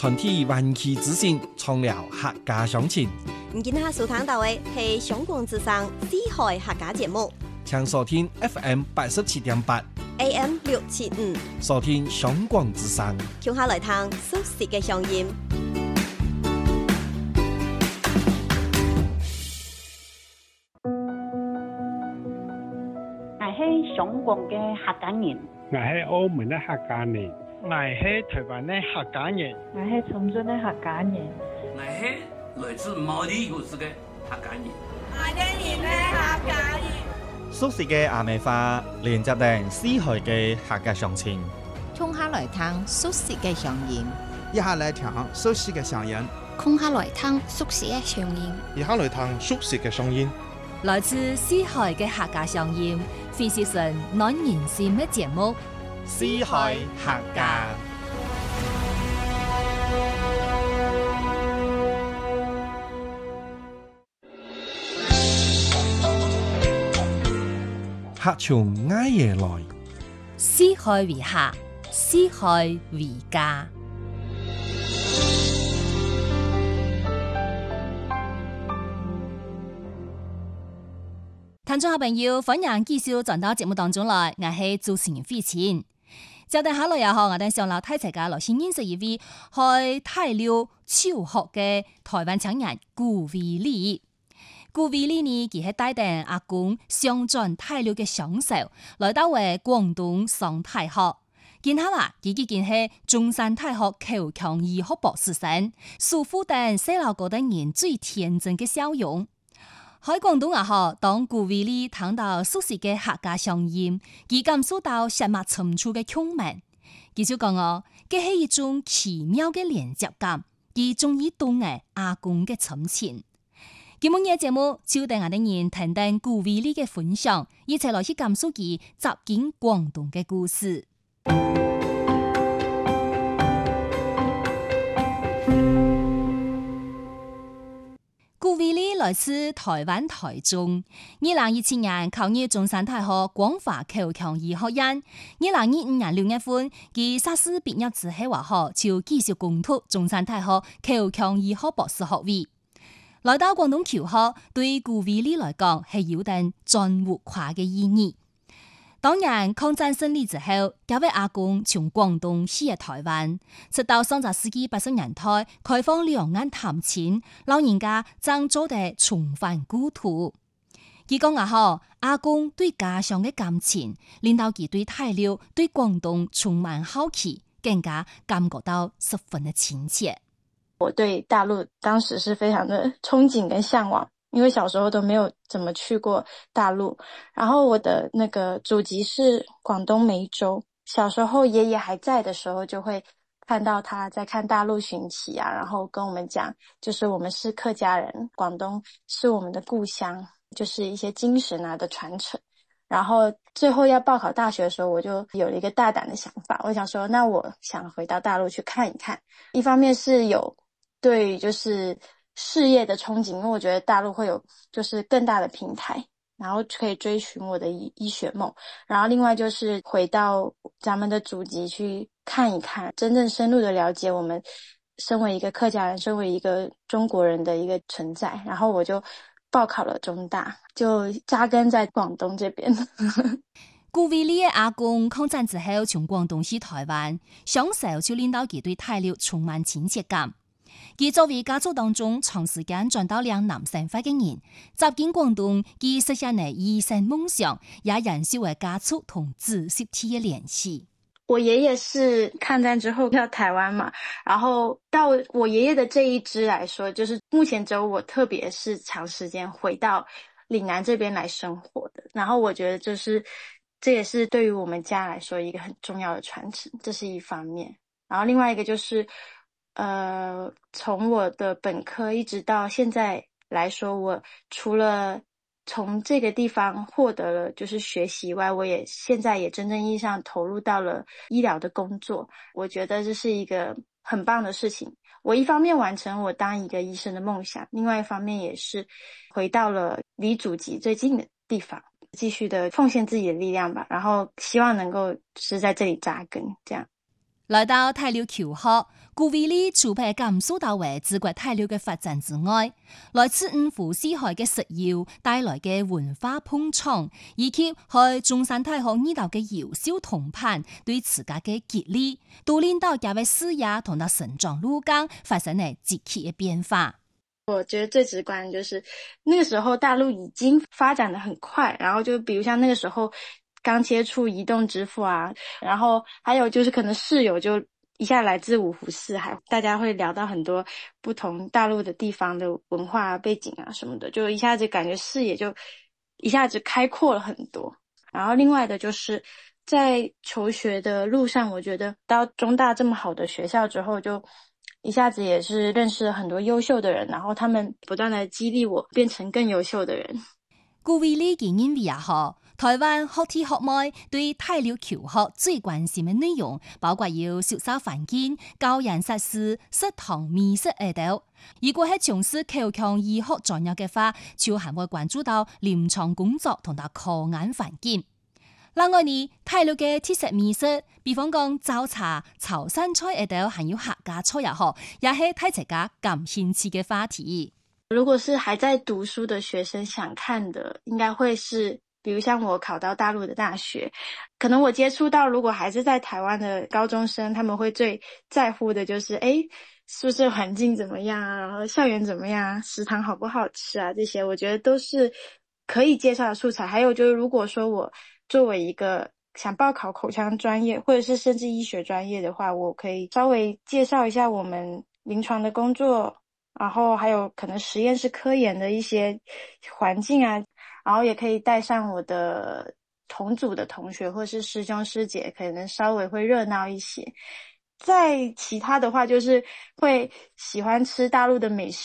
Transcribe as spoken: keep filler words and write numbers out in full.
團體灣區之星，創了客家鄉情。 唔見下收聽到嘅係上廣之聲四海客家節目， 請收聽 F M 八十七點八 A M 六七五， 收聽上廣之聲。 聽下來聽熟悉嘅聲音。 我係上廣嘅客家人， 我係澳門嘅客家人， 我係台灣嘅客家人， 我係長春嘅客家人， 我係來自毛里求斯嘅客家人， 我哋係客家人。 熟悉嘅阿美花連接定四海嘅客家鄉情， 衝下來聽熟悉嘅聲音， 一下來聽熟悉嘅聲音， 空下來聽熟悉嘅聲音， 一下來聽熟悉嘅聲音。 來自四海嘅客家聲音，非是純暖人心嘅節目。 四海客家， 客從挨夜來， 四海為客，四海為家。聽眾好朋友，歡迎繼續轉到節目當中來，我係主持人費晴。就等下來也好，我哋上樓睇齊嘅來先認識一位喺大陸求學嘅台灣青年顧維禮。顧維禮呢，佢係帶定阿公上轉大陸嘅雙手，來到為廣東上大學。見下話，佢已經係中山大學口腔醫學博士生，束縛等細路哥等人最天真嘅笑容。喺廣東也好，當顧維禮聽到熟悉嘅客家聲音，佢感受到血脈深處嘅共鳴。佢就講我，這係一種奇妙嘅連接感，佢終於懂嘅阿公嘅深情。今日嘅節目就等我哋人聽聽顧維禮嘅分享，一齊來去感受佢走進廣東嘅故事。顧維禮來自台灣台中，二零一七年考入中山大學廣華口腔醫學院。二零二五年六月份，佢碩士畢業之後，話就繼續攻讀中山大學口腔醫學博士學位。來到廣東求學，對顧維禮來講係有定轉活跨嘅意義。當然，抗戰勝利之後，這位阿公從廣東移入台灣，直到上個世紀八十年代開放兩岸探親，老人家正做得重返故土。佢講啊，好阿公對家鄉嘅感情，令到佢對大陸、對廣東充滿好奇，更加感覺到十分的親切。 我對大陸當時是非常的憧憬跟向往。因為小時候都沒有怎麼去過大陸，然後我的那個祖籍是廣東梅州。小時候爺爺還在的時候，就會看到他在看大陸尋奇啊，然後跟我們講，就是我們是客家人，廣東是我們的故鄉，就是一些精神啊的傳承。然後最後要報考大學的時候，我就有了一個大膽的想法，我想說，那我想回到大陸去看一看。一方面是有對就是事業的憧憬，因為我覺得大陸會有就是更大的平台，然後可以追尋我的醫醫學夢。然後另外就是回到咱們的祖籍去看一看，真正深入的了解我們身為一個客家人，身為一個中國人的一個存在。然後我就報考了中大，就紮根在廣東這邊。 顧維禮嘅阿公抗戰之後從廣東去台灣，雙手就令到佢對大陸充滿親切感。佢作為家族當中長時間轉到兩南生活嘅人，走進廣東，佢實現了一生夢想，也燃燒為家族同子實體嘅聯繫。 我爺爺是抗戰之後到台灣嘛，然後到我爺爺的這一支來說，就是目前只有我特別是長時間回到嶺南這邊來生活的。然後我覺得就是這也是對於我們家來說一個很重要的傳承，這是一方面。然後另外一個就是呃，從我的本科一直到現在來說，我除了從這個地方獲得了就是學習以外，我也現在也真正意義上投入到了醫療的工作。我覺得這是一個很棒的事情。我一方面完成我當一個醫生的夢想，另外一方面也是回到了離祖籍最近的地方，繼續的奉獻自己的力量吧。然後希望能夠是在這裡紮根，這樣。 來到大陸求學，顧維利除被感受到為自國大陸嘅發展之外，來自五湖四海嘅食謠帶來嘅文化碰撞，以及去中山大學遇到嘅優秀同伴對自家嘅激勵，都令到這位事業同到成長路徑發生了急劇嘅變化。 我覺得最直觀就是那個時候大陸已經發展得很快，然後就比如像那個時候剛接觸移動支付啊，然後還有就是可能室友就一下來自五湖四海，大家會聊到很多不同大陸的地方的文化背景啊什麼的，就一下子感覺視野就一下子開闊了很多。然後另外的就是在求學的路上，我覺得到中大這麼好的學校之後，就一下子也是認識了很多優秀的人，然後他們不斷地激勵我變成更優秀的人。 顧維利經驗也好，台灣學弟學妹對大陸求學最關心的內容，包括有學校環境、教研設施、食堂、美食等等。如果係從事口腔醫學專業嘅話，就還會關注到臨床工作同到科研環境。另外呢，大陸嘅特色美食，比方講早茶、潮汕菜等等，還有客家菜也好，也係大家感興趣嘅話題。 如果是還在讀書的學生想看的，應該會是比如像我考到大陸的大學，可能我接觸到如果還是在台灣的高中生，他們會最在乎的就是誒宿舍環境怎麼樣啊，然後校園怎麼樣啊，食堂好不好吃啊，這些我覺得都是可以介紹的素材。還有就是如果說我作為一個想報考口腔專業或者是甚至醫學專業的話，我可以稍微介紹一下我們臨床的工作，然後還有可能實驗室科研的一些環境啊，然後也可以帶上我的同組的同學或是師兄師姐，可能稍微會熱鬧一些。再其他的話就是會喜歡吃大陸的美食。